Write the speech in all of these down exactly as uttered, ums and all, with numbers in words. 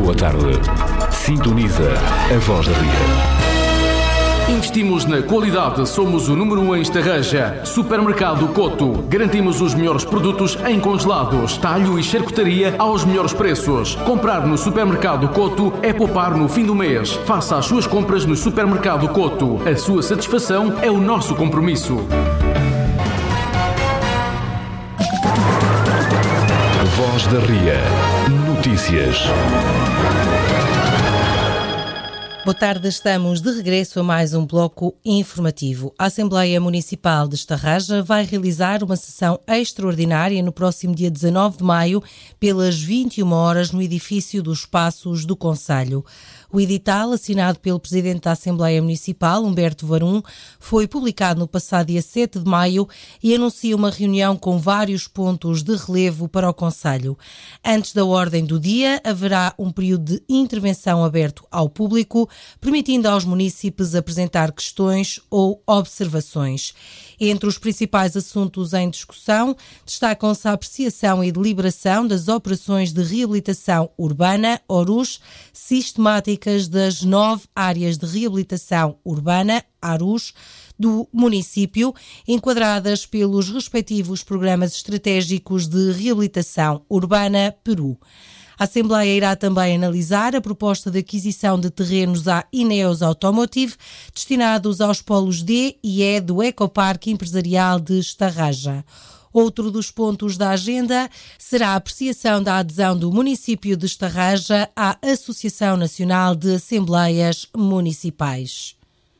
boa tarde. Sintoniza a Voz da Ria. Investimos na qualidade, somos o número um em Estarreja. Supermercado Coto. Garantimos os melhores produtos em congelados, talho e charcutaria aos melhores preços. Comprar no Supermercado Coto é poupar no fim do mês. Faça as suas compras no Supermercado Coto. A sua satisfação é o nosso compromisso. Voz da Ria. Notícias. Boa tarde, estamos de regresso a mais um bloco informativo. A Assembleia Municipal de Estarreja vai realizar uma sessão extraordinária no próximo dia dezanove de maio, pelas vinte e uma horas, no edifício dos Passos do Concelho. O edital, assinado pelo Presidente da Assembleia Municipal, Humberto Varum, foi publicado no passado dia sete de maio e anuncia uma reunião com vários pontos de relevo para o Concelho. Antes da ordem do dia, haverá um período de intervenção aberto ao público, permitindo aos munícipes apresentar questões ou observações. Entre os principais assuntos em discussão, destacam-se a apreciação e deliberação das operações de reabilitação urbana, ORUS, sistemáticas das nove áreas de reabilitação urbana, ARUS, do município, enquadradas pelos respectivos programas estratégicos de reabilitação urbana, Peru. A Assembleia irá também analisar a proposta de aquisição de terrenos à Ineos Automotive, destinados aos polos D e E do Ecoparque Empresarial de Estarreja. Outro dos pontos da agenda será a apreciação da adesão do município de Estarreja à Associação Nacional de Assembleias Municipais.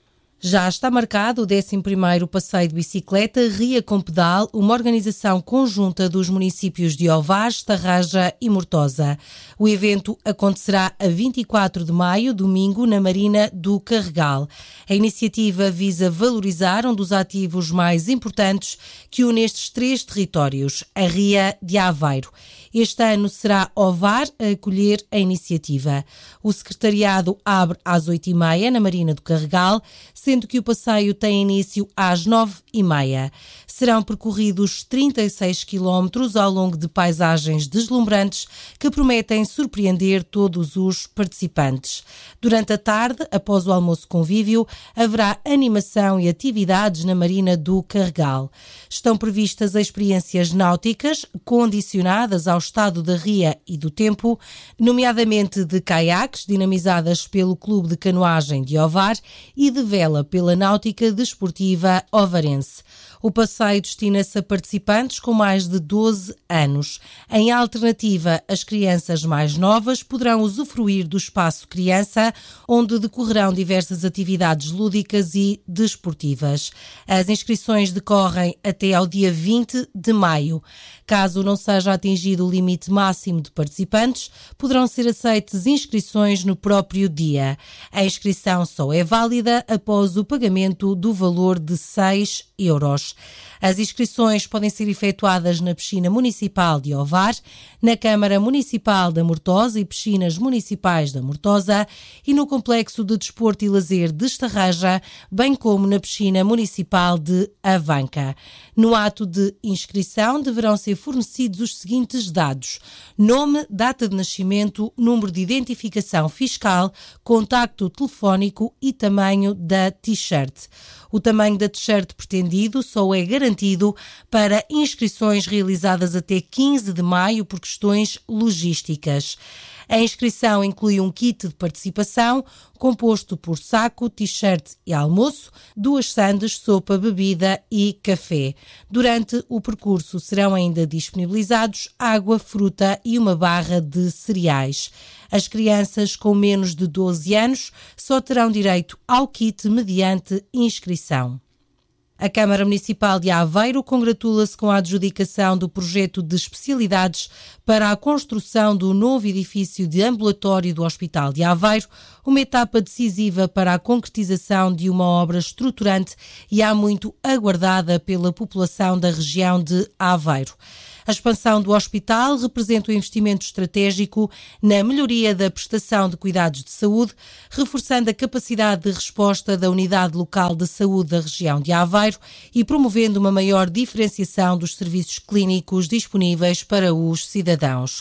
Já está marcado o décimo primeiro Passeio de Bicicleta Ria com Pedal, uma organização conjunta dos municípios de Ovar, Estarreja e Mortosa. O evento acontecerá a vinte e quatro de maio, domingo, na Marina do Carregal. A iniciativa visa valorizar um dos ativos mais importantes que une estes três territórios, a Ria de Aveiro. Este ano será Ovar a acolher a iniciativa. O secretariado abre às oito e meia na Marina do Carregal, sendo que o passeio tem início às nove e meia. Serão percorridos trinta e seis quilómetros ao longo de paisagens deslumbrantes que prometem surpreender todos os participantes. Durante a tarde, após o almoço convívio, haverá animação e atividades na Marina do Carregal. Estão previstas experiências náuticas condicionadas ao estado da ria e do tempo, nomeadamente de caiaques, dinamizadas pelo Clube de Canoagem de Ovar, e de vela pela Náutica Desportiva Ovarense. O passeio destina-se a participantes com mais de doze anos. Em alternativa, as crianças mais novas poderão usufruir do espaço criança, onde decorrerão diversas atividades lúdicas e desportivas. As inscrições decorrem até ao dia vinte de maio. Caso não seja atingido o limite máximo de participantes, poderão ser aceitas inscrições no próprio dia. A inscrição só é válida após o pagamento do valor de seis euros. As inscrições podem ser efetuadas na Piscina Municipal de Ovar, na Câmara Municipal da Mortosa e Piscinas Municipais da Mortosa e no Complexo de Desporto e Lazer de Estarreja, bem como na Piscina Municipal de Avanca. No ato de inscrição deverão ser fornecidos os seguintes dados: nome, data de nascimento, número de identificação fiscal, contacto telefónico e tamanho da t-shirt. O tamanho da t-shirt pretendido só é garantido para inscrições realizadas até quinze de maio por questões logísticas. A inscrição inclui um kit de participação composto por saco, t-shirt e almoço, duas sandes, sopa, bebida e café. Durante o percurso serão ainda disponibilizados água, fruta e uma barra de cereais. As crianças com menos de doze anos só terão direito ao kit mediante inscrição. A Câmara Municipal de Aveiro congratula-se com a adjudicação do projeto de especialidades para a construção do novo edifício de ambulatório do Hospital de Aveiro, uma etapa decisiva para a concretização de uma obra estruturante e há muito aguardada pela população da região de Aveiro. A expansão do hospital representa um investimento estratégico na melhoria da prestação de cuidados de saúde, reforçando a capacidade de resposta da Unidade Local de Saúde da região de Aveiro e promovendo uma maior diferenciação dos serviços clínicos disponíveis para os cidadãos.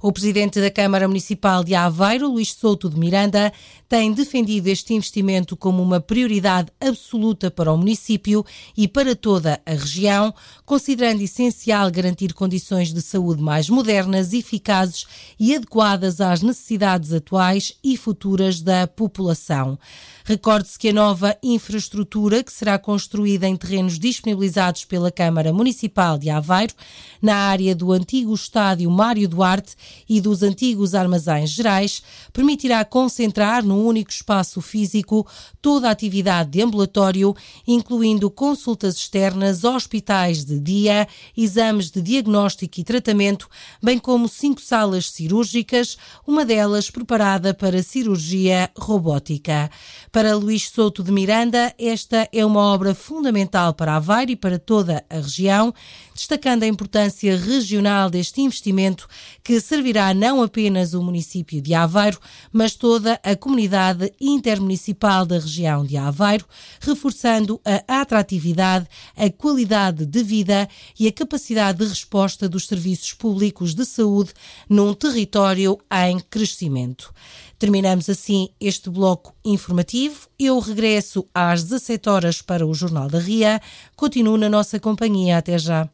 O presidente da Câmara Municipal de Aveiro, Luís Souto de Miranda, tem defendido este investimento como uma prioridade absoluta para o município e para toda a região, considerando essencial garantir condições de saúde mais modernas, eficazes e adequadas às necessidades atuais e futuras da população. Recorde-se que a nova infraestrutura, que será construída em terrenos disponibilizados pela Câmara Municipal de Aveiro, na área do antigo estádio Mário Duarte e dos antigos armazéns gerais, permitirá concentrar num único espaço físico toda a atividade de ambulatório, incluindo consultas externas, hospitais de dia, exames de diagnóstico e tratamento, bem como cinco salas cirúrgicas, uma delas preparada para cirurgia robótica. Para Luís Souto de Miranda, esta é uma obra fundamental para Aveiro e para toda a região, destacando a importância regional deste investimento, que servirá não apenas o município de Aveiro, mas toda a comunidade intermunicipal da região de Aveiro, reforçando a atratividade, a qualidade de vida e a capacidade de resposta dos serviços públicos de saúde num território em crescimento. Terminamos assim este bloco informativo. Eu regresso às dezassete horas para o Jornal da Ria. Continuo na nossa companhia. Até já.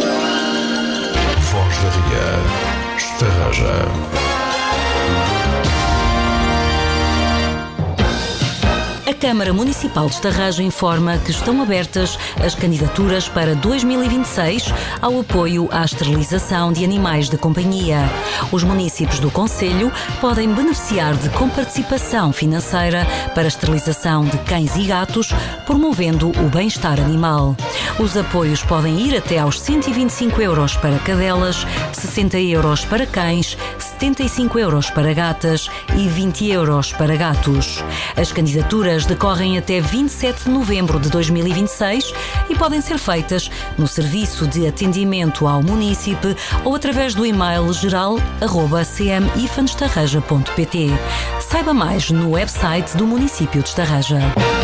Voz da Ria. Estarraja. A Câmara Municipal de Estarraja informa que estão abertas as candidaturas para dois mil e vinte e seis ao apoio à esterilização de animais de companhia. Os municípios do concelho podem beneficiar de comparticipação financeira para a esterilização de cães e gatos, promovendo o bem-estar animal. Os apoios podem ir até aos cento e vinte e cinco euros para cadelas, sessenta euros para cães, setenta e cinco euros para gatas e vinte euros para gatos. As candidaturas decorrem até vinte e sete de novembro de dois mil e vinte e seis e podem ser feitas no Serviço de Atendimento ao Munícipe ou através do e-mail geral arroba c m ifan estarraja ponto p t. Saiba mais no website do município de Estarraja.